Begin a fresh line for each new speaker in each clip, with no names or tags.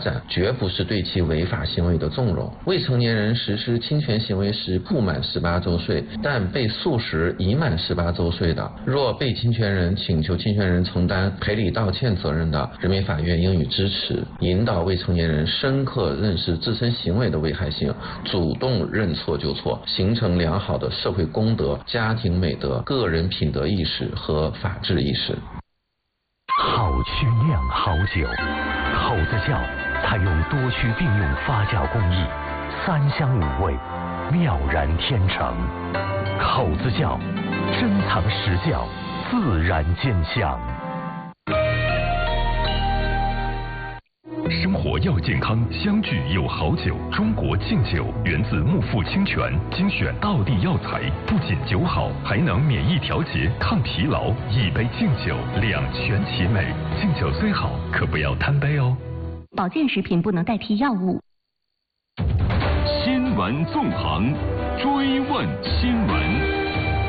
展，绝不是对其违法行为的纵容。未成年人实施侵权行为时不满18周岁，但被诉时已满18周岁的，若被侵权人请求侵权人承担赔礼道歉责任的，人民法院应予支持，引导未成年人深刻认识自身行为的危害性，主动认错就错，形成良好的社会公德、家庭美德、个人品德意识和法治意识。
好曲酿好酒，口子窖采用多区并用发酵工艺，3香5味，妙然天成。口子窖珍藏实窖，自然见香。生活要健康，相聚有好酒。中国敬酒源自木富清泉，精选道地药材，不仅酒好，还能免疫调节、抗疲劳。一杯敬酒，两全其美。敬酒虽好，可不要贪杯哦。
保健食品不能代替药物。
新闻纵横，追问新闻。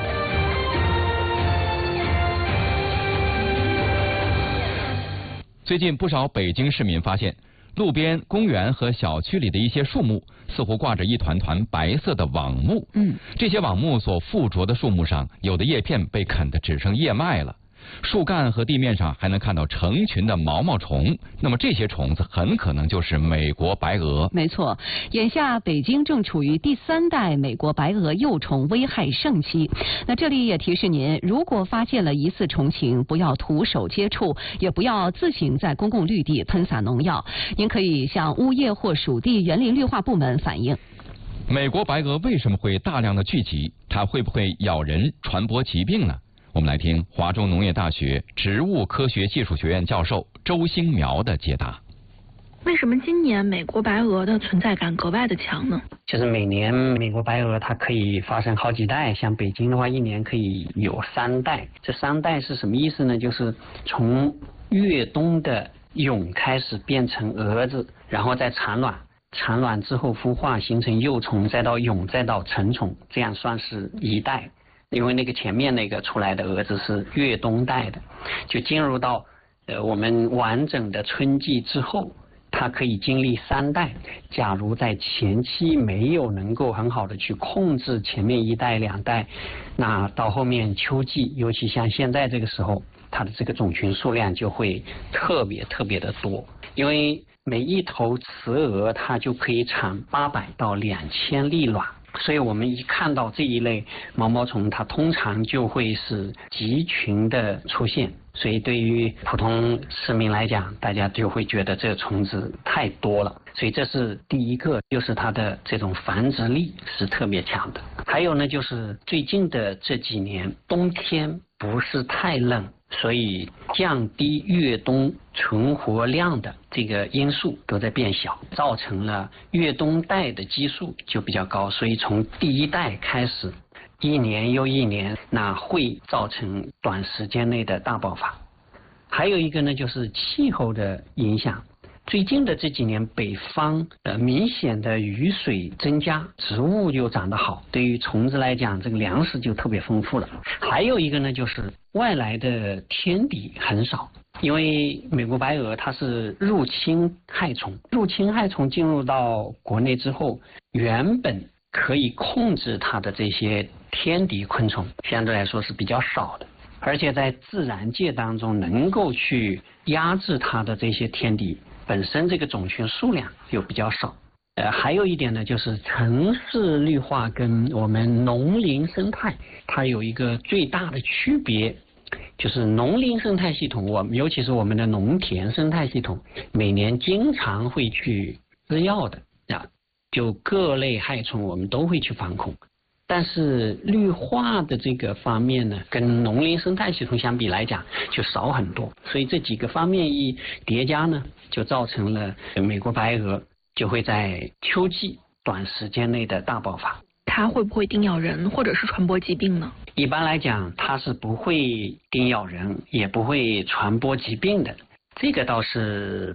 最近不少北京市民发现，路边、公园和小区里的一些树木似乎挂着一团团白色的网目。这些网目所附着的树木上，有的叶片被啃得只剩叶脉了。树干和地面上还能看到成群的毛毛虫，那么这些虫子很可能就是美国白蛾。
没错，眼下北京正处于第3代美国白蛾幼虫危害盛期。那这里也提示您，如果发现了疑似虫情，不要徒手接触，也不要自行在公共绿地喷洒农药。您可以向物业或属地园林绿化部门反映。
美国白蛾为什么会大量的聚集？它会不会咬人传播疾病呢？我们来听华中农业大学植物科学技术学院教授周兴苗的解答。
为什么今年美国白蛾的存在感格外的强呢？
就是每年美国白蛾它可以发生好几代，像北京的话，一年可以有3代。这3代是什么意思呢？就是从越冬的蛹开始变成蛾子，然后再产卵，产卵之后孵化形成幼虫，再到蛹，再到成虫，这样算是1代。因为那个前面那个出来的蛾子是越冬代的，就进入到我们完整的春季之后，它可以经历3代。假如在前期没有能够很好的去控制前面1代2代，那到后面秋季，尤其像现在这个时候，它的这个种群数量就会特别的多。因为每一头雌蛾它就可以产800到2000粒卵，所以我们一看到这一类毛毛虫，它通常就会是集群的出现。所以对于普通市民来讲，大家就会觉得这个虫子太多了。所以这是第一个，就是它的这种繁殖力是特别强的。还有呢，就是最近的这几年冬天不是太冷，所以降低越冬存活量的这个因素都在变小，造成了越冬代的基数就比较高，所以从第1代开始，一年又一年，那会造成短时间内的大爆发。还有一个呢，就是气候的影响。最近的这几年，北方明显的雨水增加，植物就长得好，对于虫子来讲，这个粮食就特别丰富了。还有一个呢，就是外来的天敌很少，因为美国白蛾它是入侵害虫，入侵害虫进入到国内之后，原本可以控制它的这些天敌昆虫，相对来说是比较少的，而且在自然界当中能够去压制它的这些天敌，本身这个种群数量又比较少。还有一点呢，就是城市绿化跟我们农林生态它有一个最大的区别，就是农林生态系统，尤其是我们的农田生态系统，每年经常会去施药的就各类害虫我们都会去防控。但是绿化的这个方面呢，跟农林生态系统相比来讲就少很多，所以这几个方面一叠加呢，就造成了美国白蛾就会在秋季短时间内的大爆发。
它会不会叮咬人或者是传播疾病呢？
一般来讲，它是不会叮咬人，也不会传播疾病的。这个倒是